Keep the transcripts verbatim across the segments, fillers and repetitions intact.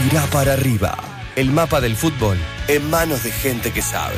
Tira para arriba. El mapa del fútbol en manos de gente que sabe.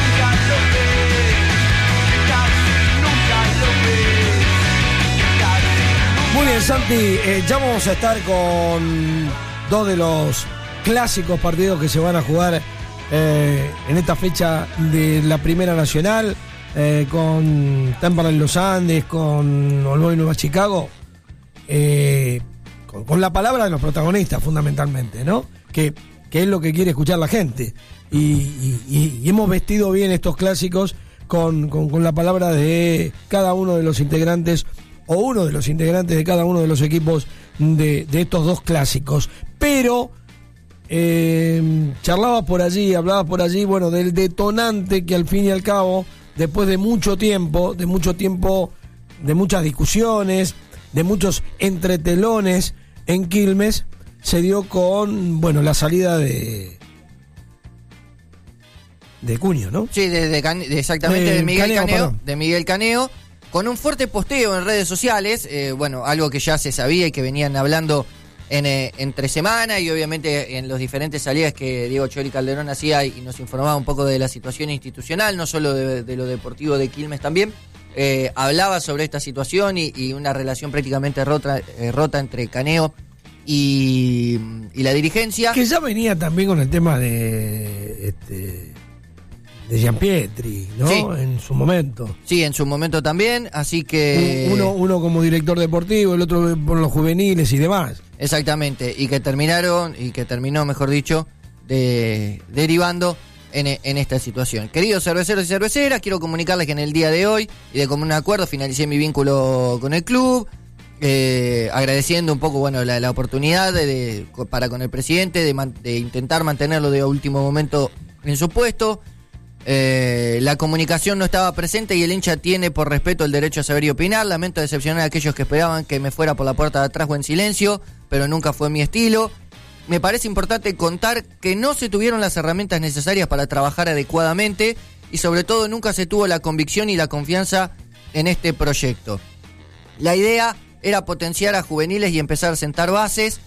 Muy bien, Santi, eh, ya vamos a estar con dos de los clásicos partidos que se van a jugar eh, en esta fecha de la Primera Nacional, eh, con Temperley Los Andes, con All Boys Nueva Chicago, eh, con, con la palabra de los protagonistas fundamentalmente, ¿no? Que, que es lo que quiere escuchar la gente. Y, y, y, y hemos vestido bien estos clásicos con, con, con la palabra de cada uno de los integrantes o uno de los integrantes de cada uno de los equipos de, de estos dos clásicos. Pero eh, charlaba por allí, hablaba por allí, bueno, del detonante que al fin y al cabo, después de mucho tiempo, de mucho tiempo, de muchas discusiones, de muchos entretelones en Quilmes, se dio con, bueno, la salida de de Cuño, ¿no? Sí, de, de, de exactamente, de, de Miguel Caneo, Caneo de Miguel Caneo, con un fuerte posteo en redes sociales, eh, bueno, algo que ya se sabía y que venían hablando en, eh, entre semana, y obviamente en las diferentes salidas que Diego Chori Calderón hacía y nos informaba un poco de la situación institucional, no solo de, de lo deportivo de Quilmes también, eh, hablaba sobre esta situación y, y una relación prácticamente rota, eh, rota entre Caneo y, y la dirigencia. Que ya venía también con el tema de... este de Gianpietri, ¿no? Sí. En su momento. Sí, en su momento también, así que... Uno, uno como director deportivo, el otro por los juveniles y demás. Exactamente, y que terminaron, y que terminó, mejor dicho, de, derivando en, en esta situación. Queridos cerveceros y cerveceras, quiero comunicarles que en el día de hoy, y de común acuerdo, finalicé mi vínculo con el club, eh, agradeciendo un poco, bueno, la, la oportunidad de, de, para con el presidente de, man, de intentar mantenerlo de último momento en su puesto. Eh, la comunicación no estaba presente y el hincha tiene por respeto el derecho a saber y opinar. Lamento decepcionar a aquellos que esperaban que me fuera por la puerta de atrás o en silencio, pero nunca fue mi estilo. Me parece importante contar que no se tuvieron las herramientas necesarias para trabajar adecuadamente y sobre todo nunca se tuvo la convicción y la confianza en este proyecto. La idea era potenciar a juveniles y empezar a sentar bases.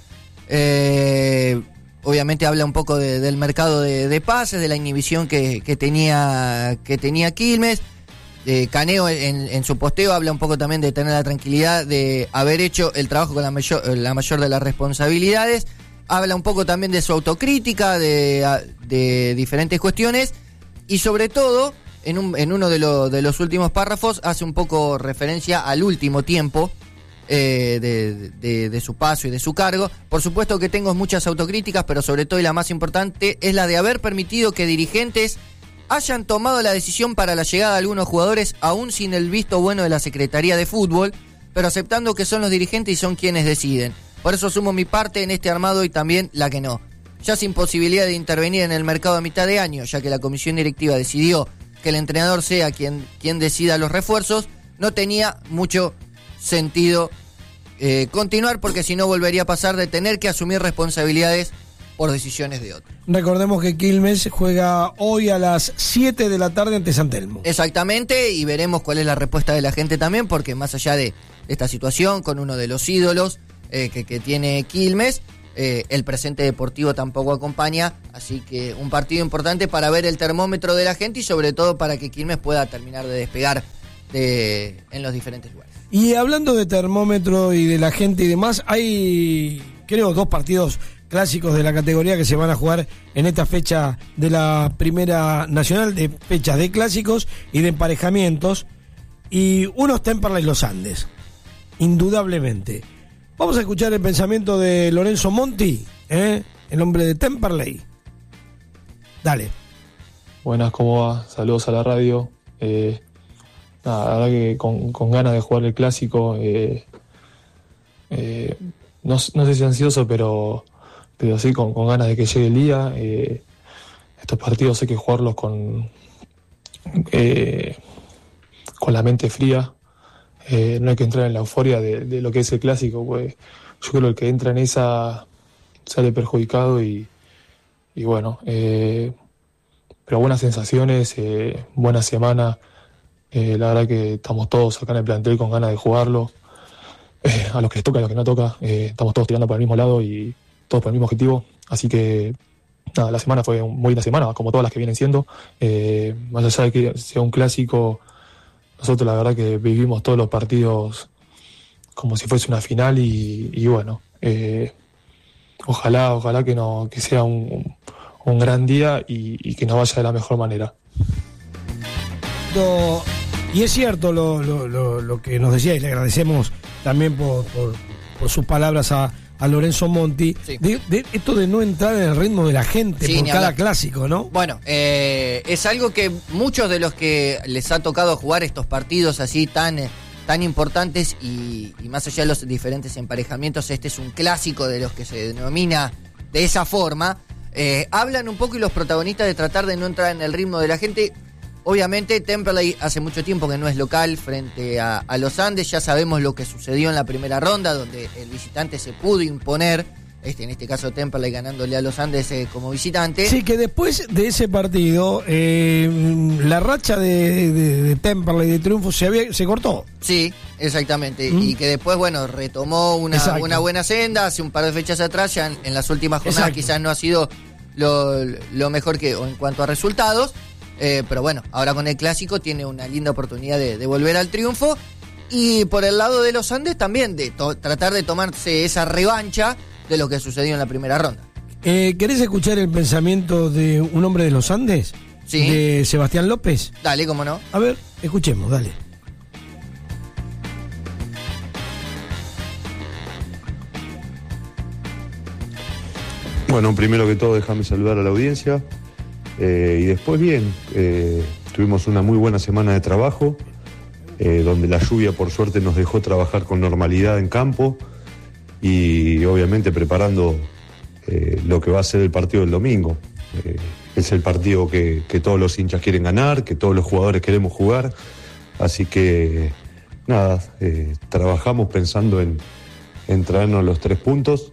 eh... Obviamente habla un poco de, del mercado de, de pases, de la inhibición que, que tenía que tenía Quilmes. Eh, Caneo en, en su posteo habla un poco también de tener la tranquilidad de haber hecho el trabajo con la mayor, la mayor de las responsabilidades. Habla un poco también de su autocrítica, de, de diferentes cuestiones. Y sobre todo, en, un, en uno de, lo, de los últimos párrafos, hace un poco referencia al último tiempo Eh, de, de, de su paso y de su cargo. Por supuesto que tengo muchas autocríticas, pero sobre todo y la más importante es la de haber permitido que dirigentes hayan tomado la decisión para la llegada de algunos jugadores aún sin el visto bueno de la Secretaría de Fútbol, pero aceptando que son los dirigentes y son quienes deciden. Por eso asumo mi parte en este armado y también la que no. Ya sin posibilidad de intervenir en el mercado a mitad de año, ya que la comisión directiva decidió que el entrenador sea quien, quien decida los refuerzos, no tenía mucho sentido eh, continuar, porque si no volvería a pasar de tener que asumir responsabilidades por decisiones de otros. Recordemos que Quilmes juega hoy a las siete de la tarde ante San Telmo. Exactamente, y veremos cuál es la respuesta de la gente también, porque más allá de esta situación con uno de los ídolos eh, que, que tiene Quilmes, eh, el presente deportivo tampoco acompaña, así que un partido importante para ver el termómetro de la gente y sobre todo para que Quilmes pueda terminar de despegar de, en los diferentes lugares. Y hablando de termómetro y de la gente y demás, hay, creo, dos partidos clásicos de la categoría que se van a jugar en esta fecha de la Primera Nacional, de fechas de clásicos y de emparejamientos, y uno es Temperley Los Andes, indudablemente. Vamos a escuchar el pensamiento de Lorenzo Monti, ¿eh? El hombre de Temperley. Dale. Buenas, ¿cómo va? Saludos a la radio. Eh... Nada, la verdad que con, con ganas de jugar el clásico, eh, eh, no, no sé si ansioso, pero, pero sí con, con ganas de que llegue el día. Eh, estos partidos hay que jugarlos con, eh, con la mente fría, eh, no hay que entrar en la euforia de, de lo que es el clásico, pues yo creo que el que entra en esa sale perjudicado y, y bueno, eh, pero buenas sensaciones, eh, buena semana. Eh, la verdad que estamos todos acá en el plantel con ganas de jugarlo. Eh, a los que les toca, a los que no toca, eh, estamos todos tirando para el mismo lado y todos para el mismo objetivo. Así que nada, la semana fue muy buena semana, como todas las que vienen siendo. Eh, más allá de que sea un clásico, nosotros la verdad que vivimos todos los partidos como si fuese una final y, y bueno, eh, ojalá, ojalá que no, que sea un, un gran día y, y que nos vaya de la mejor manera. Lo, y es cierto lo, lo, lo, lo que nos decía, y le agradecemos también por, por, por sus palabras a, a Lorenzo Monti, sí. de, de esto de no entrar en el ritmo de la gente Sí, por ni cada hablar. clásico, ¿no? Bueno, eh, es algo que muchos de los que les ha tocado jugar estos partidos así tan, eh, tan importantes y, y más allá de los diferentes emparejamientos, este es un clásico de los que se denomina de esa forma, eh, hablan un poco y los protagonistas de tratar de no entrar en el ritmo de la gente. Obviamente Temperley hace mucho tiempo que no es local frente a, a los Andes, ya sabemos lo que sucedió en la primera ronda donde el visitante se pudo imponer, este en este caso Temperley ganándole a los Andes eh, como visitante. Sí, que después de ese partido eh, la racha de, de, de Temperley de triunfo se, había, se cortó. Sí, exactamente, ¿Mm? y que después, bueno, retomó una, una buena senda hace un par de fechas atrás, ya en, en las últimas jornadas Exacto. quizás no ha sido lo, lo mejor que o en cuanto a resultados. Eh, pero bueno, ahora con el clásico tiene una linda oportunidad de, de volver al triunfo. Y por el lado de los Andes también de to- tratar de tomarse esa revancha de lo que sucedió en la primera ronda. Eh, ¿Querés escuchar el pensamiento de un hombre de los Andes? Sí. De Sebastián López. Dale, cómo no. A ver, escuchemos, dale. Bueno, primero que todo déjame saludar a la audiencia. Eh, y después bien, eh, tuvimos una muy buena semana de trabajo, eh, donde la lluvia por suerte nos dejó trabajar con normalidad en campo y obviamente preparando eh, lo que va a ser el partido del domingo. Eh, es el partido que, que todos los hinchas quieren ganar, que todos los jugadores queremos jugar, así que nada, eh, trabajamos pensando en, en traernos los tres puntos.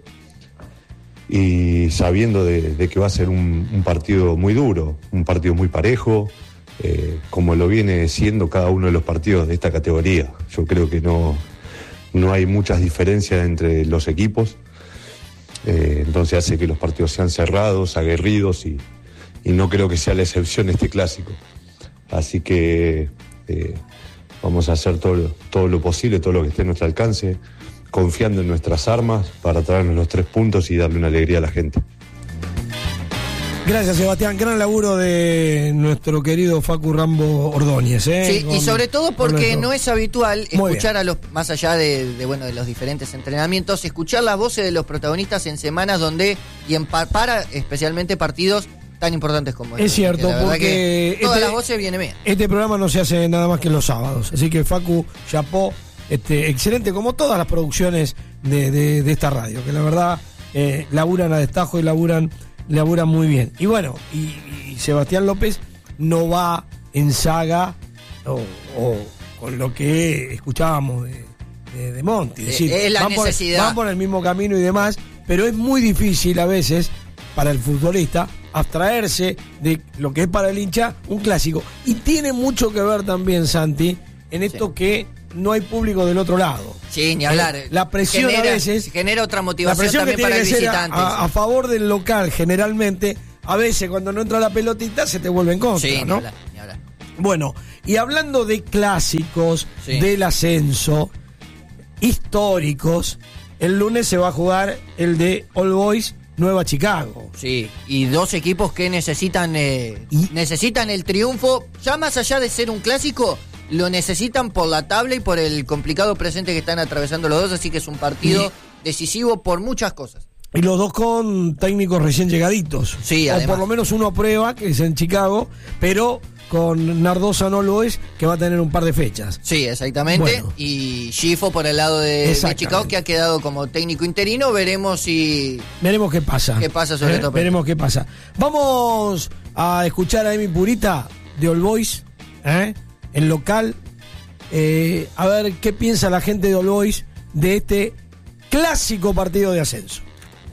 Y sabiendo de, de que va a ser un, un partido muy duro, un partido muy parejo, eh, como lo viene siendo cada uno de los partidos de esta categoría. Yo creo que no, no hay muchas diferencias entre los equipos, eh, entonces hace que los partidos sean cerrados, aguerridos, y, y no creo que sea la excepción este clásico. Así que eh, vamos a hacer todo, todo lo posible, todo lo que esté a nuestro alcance, confiando en nuestras armas para traernos los tres puntos y darle una alegría a la gente. Gracias, Sebastián. Gran laburo de nuestro querido Facu Rambo Ordóñez. ¿eh? Sí, Con- y sobre todo porque no es habitual Muy escuchar bien. a los, más allá de, de, bueno, de los diferentes entrenamientos, escuchar las voces de los protagonistas en semanas donde, y en pa- para especialmente partidos tan importantes como este. Es cierto, La verdad porque que todas este- las voces vienen bien. Este programa no se hace nada más que los sábados. Así que Facu, chapó, este, excelente, como todas las producciones de, de, de esta radio, que la verdad eh, laburan a destajo y laburan, laburan muy bien. Y bueno, y, y Sebastián López no va en saga o, o con lo que escuchábamos de, de, de Monti. Es decir, Es la van por- necesidad. van por el mismo camino y demás, pero es muy difícil a veces para el futbolista abstraerse de lo que es para el hincha un clásico. Y tiene mucho que ver también, Santi, en esto Sí. que no hay público del otro lado. Sí, ni hablar. Eh, la presión genera, a veces... genera otra La motivación presión que también tiene para el que ser a, visitante. a- a favor del local, generalmente, a veces cuando no entra la pelotita se te vuelve en contra, Sí, ni ¿no? hablar, ni hablar. Bueno, y hablando de clásicos, Sí. del ascenso, históricos, el lunes se va a jugar el de All Boys Nueva Chicago. Sí, y dos equipos que necesitan eh, Y- necesitan el triunfo, ya más allá de ser un clásico, lo necesitan por la tabla y por el complicado presente que están atravesando los dos, así que es un partido decisivo por muchas cosas. Y los dos con técnicos recién llegaditos. Sí, o además. por lo menos uno a prueba, que es en Chicago, pero con Nardosa en All Boys, que va a tener un par de fechas. Sí, exactamente. Bueno. Y Gifo por el lado de, de Exactamente. Chicago, que ha quedado como técnico interino. Veremos si... Veremos qué pasa. ¿Qué pasa sobre todo? Veremos qué pasa. Vamos a escuchar a Emi Purita de All Boys, ¿eh? El local. Eh, a ver qué piensa la gente de All Boys de este clásico partido de ascenso.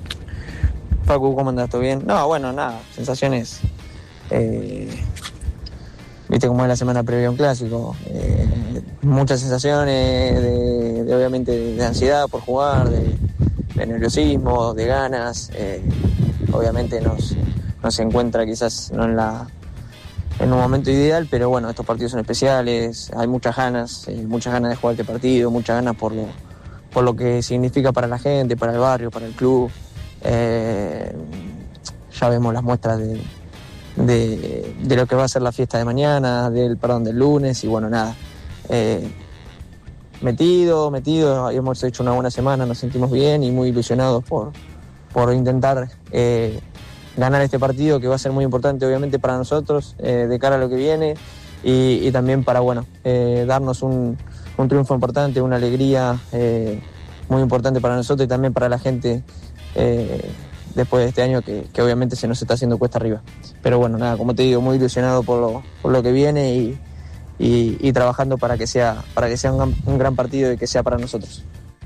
Facu, ¿cómo andas? ¿Todo bien? No, bueno, nada, sensaciones. Eh, Viste cómo es la semana previa a un clásico. Eh, muchas sensaciones de, de, obviamente, de ansiedad por jugar, de, de nerviosismo, de ganas. Eh, obviamente nos, nos encuentra quizás no en la en un momento ideal, pero bueno, estos partidos son especiales, hay muchas ganas, eh, muchas ganas de jugar este partido, muchas ganas por lo, por lo que significa para la gente, para el barrio, para el club. Eh, ya vemos las muestras de, de, de lo que va a ser la fiesta de mañana, del perdón, del lunes, y bueno, nada. Eh, metido, metido, hemos hecho una buena semana, nos sentimos bien y muy ilusionados por, por intentar eh, ganar este partido, que va a ser muy importante obviamente para nosotros, eh, de cara a lo que viene, y, y también para, bueno, eh, darnos un, un triunfo importante, una alegría eh, muy importante para nosotros y también para la gente eh, después de este año que, que obviamente se nos está haciendo cuesta arriba. Pero bueno, nada, como te digo, muy ilusionado por lo, por lo que viene y, y, y trabajando para que sea, para que sea un, un gran partido y que sea para nosotros.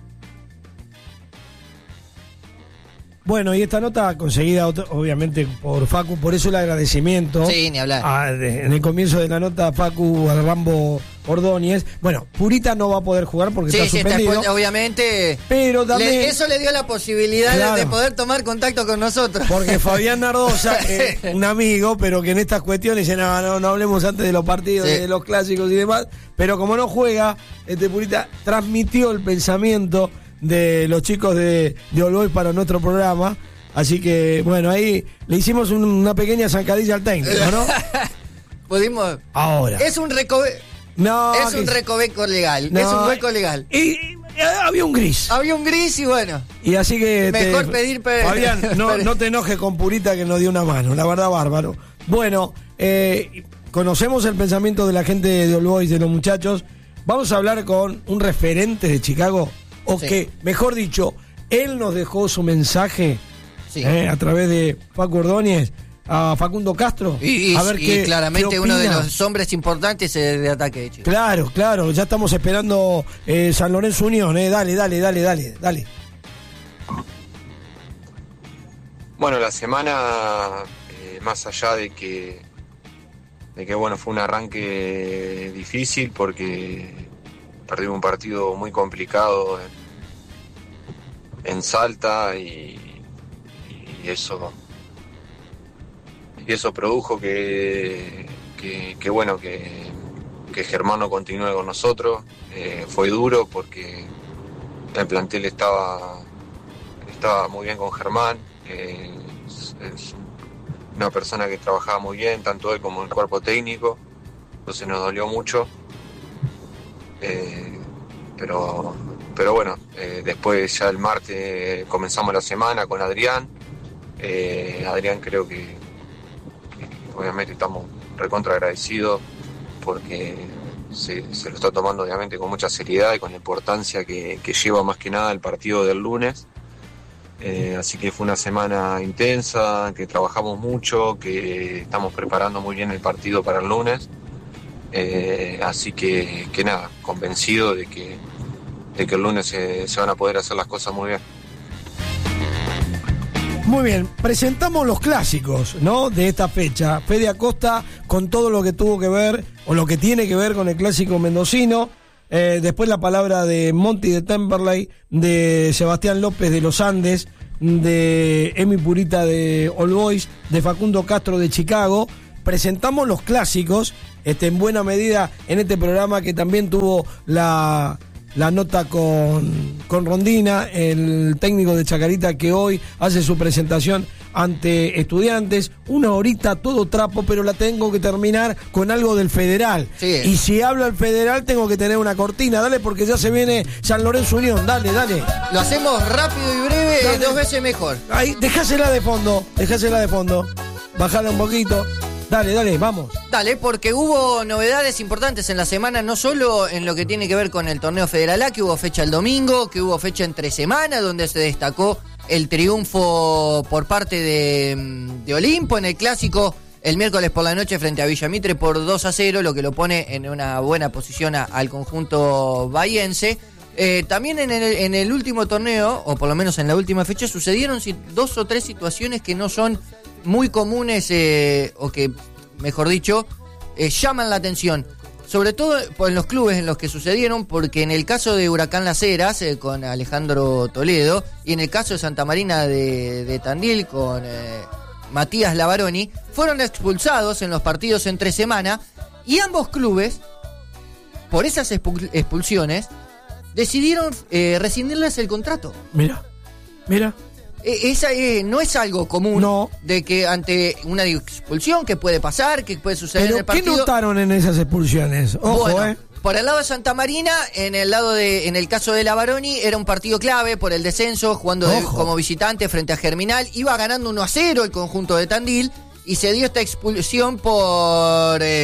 Bueno, y esta nota conseguida obviamente por Facu, por eso el agradecimiento. Sí, ni hablar. A, de, en el comienzo de la nota, Facu al Rambo Ordóñez. Bueno, Purita no va a poder jugar porque sí, está sí, suspendido. Está, obviamente. Pero también, le, eso le dio la posibilidad claro, de poder tomar contacto con nosotros. Porque Fabián Nardosa, eh, un amigo, pero que en estas cuestiones dice, no, no, no hablemos antes de los partidos, sí, de los clásicos y demás. Pero como no juega, este Purita transmitió el pensamiento de los chicos de, de All Boys para nuestro programa, así que bueno, ahí le hicimos un, una pequeña zancadilla al técnico, ¿no? Pudimos. Ahora. Es un recoveco. No. Es que... un recoveco legal. No, es un hueco legal. Y, y, y había un gris. Había un gris y bueno. Y así que. Mejor te, pedir. Per... Fabián, no, no te enojes con Purita que nos dio una mano, la verdad, bárbaro. Bueno, eh, conocemos el pensamiento de la gente de All Boys, de los muchachos. Vamos a hablar con un referente de Chicago. O sí, que, mejor dicho, él nos dejó su mensaje sí, eh, a través de Facu Ordóñez a Facundo Castro. Y, y, a ver y qué, claramente qué uno de los hombres importantes de ataque de Chicago. Claro, claro, ya estamos esperando eh, San Lorenzo Unión. Eh. Dale, dale, dale, dale, dale. Bueno, la semana, eh, más allá de que, de que bueno, fue un arranque difícil porque perdimos un partido muy complicado en, en Salta y, y eso y eso produjo que, que, que bueno que, que Germán no continúe con nosotros. Eh, fue duro porque el plantel estaba estaba muy bien con Germán. Eh, es, es una persona que trabajaba muy bien, tanto él como el cuerpo técnico, entonces nos dolió mucho. Eh, pero pero bueno, eh, después ya el martes comenzamos la semana con Adrián. eh, Adrián creo que, que obviamente estamos recontra agradecidos porque se, se lo está tomando obviamente con mucha seriedad y con la importancia que, que lleva más que nada el partido del lunes. Eh, así que fue una semana intensa, que trabajamos mucho, que estamos preparando muy bien el partido para el lunes. Eh, así que, que nada, convencido de que, de que el lunes se, se van a poder hacer las cosas muy bien. Muy bien, presentamos los clásicos, ¿no? De esta fecha. Fede Acosta con todo lo que tuvo que ver, o lo que tiene que ver con el clásico mendocino. Eh, después la palabra de Monty de Temperley, de Sebastián López de los Andes, de Emi Purita de All Boys, de Facundo Castro de Chicago. Presentamos los clásicos, este, en buena medida en este programa que también tuvo la, la nota con, con Rondina, el técnico de Chacarita que hoy hace su presentación ante Estudiantes. Una horita todo trapo, pero la tengo que terminar con algo del Federal. Sí. Y si habla el Federal tengo que tener una cortina, dale, porque ya se viene San Lorenzo Unión, dale, dale. Lo hacemos rápido y breve, dale. Dos veces mejor. Ahí, dejásela de fondo, dejásela de fondo. Bajala un poquito. Dale, dale, vamos. Dale, porque hubo novedades importantes en la semana, no solo en lo que tiene que ver con el torneo Federal A, que hubo fecha el domingo, que hubo fecha entre semana, donde se destacó el triunfo por parte de, de Olimpo en el clásico el miércoles por la noche frente a Villamitre por dos a cero, lo que lo pone en una buena posición a, al conjunto bahiense. Eh, también en el, en el último torneo, o por lo menos en la última fecha, sucedieron dos o tres situaciones que no son muy comunes, eh, o que, mejor dicho, eh, llaman la atención. sobre todo en los clubes en los que sucedieron, porque en el caso de Huracán Las Heras, eh, con Alejandro Toledo, y en el caso de Santa Marina de, de Tandil, con eh, Matías Lavaroni, fueron expulsados en los partidos entre semana, y ambos clubes, por esas expul- expulsiones, decidieron eh, rescindirles el contrato. Mira, mira. Eh, esa eh, no es algo común, no. De que ante una expulsión que puede pasar, que puede suceder Pero en el partido. ¿qué notaron en esas expulsiones? Ojo, bueno, eh. Por el lado de Santa Marina, en el lado de, en el caso de Lavaroni, era un partido clave por el descenso, jugando de, como visitante frente a Germinal, iba ganando uno a cero el conjunto de Tandil, y se dio esta expulsión por eh,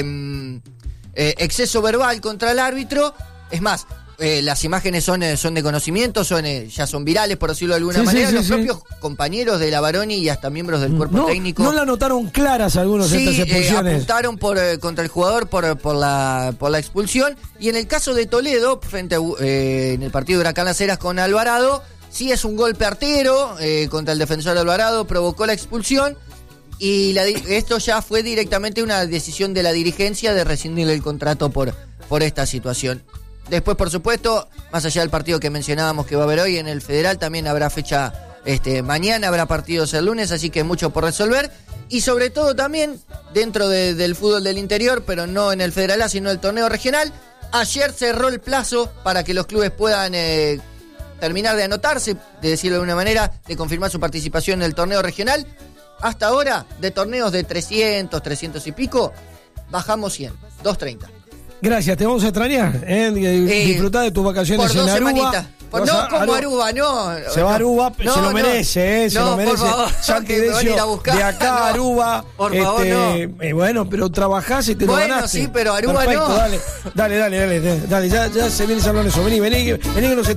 eh, exceso verbal contra el árbitro. Es más, Eh, las imágenes son, eh, son de conocimiento, son eh, ya son virales, por decirlo de alguna sí, manera. Sí, sí, Los sí. propios compañeros de Lavaroni y hasta miembros del cuerpo no, técnico. No la notaron claras algunos sí, de estas expulsiones. Eh, apuntaron por, eh, contra el jugador por, por, la, por la expulsión. Y en el caso de Toledo, frente a, eh, en el partido de Huracán Las Heras con Alvarado, sí es un golpe artero eh, contra el defensor Alvarado, provocó la expulsión. Y la, esto ya fue directamente una decisión de la dirigencia de rescindir el contrato por, por esta situación. Después, por supuesto, más allá del partido que mencionábamos que va a haber hoy en el Federal, también habrá fecha este, mañana, habrá partidos el lunes, así que mucho por resolver. Y sobre todo también, dentro de, del fútbol del interior, pero no en el Federal A, sino el torneo regional, ayer cerró el plazo para que los clubes puedan eh, terminar de anotarse, de decirlo de alguna manera, de confirmar su participación en el torneo regional. Hasta ahora, de torneos de trescientos, trescientos y pico, bajamos cien, doscientos treinta. Gracias, te vamos a extrañar. ¿eh? Eh, Disfrutá de tus vacaciones por dos en Aruba. semanitas. Por, no a, como Aruba, Aruba, no. Se va a Aruba, no, se lo no, merece, ¿eh? Se no, lo merece. por favor, Santi que me van a ir Decio, a buscar. de acá a No, Aruba. por este, favor, no. eh, bueno, pero trabajás y te bueno, lo ganaste. sí, pero Aruba Perfecto, no. Dale, dale, dale, dale, dale, ya, ya se viene hablando eso. Vení, vení, vení que nos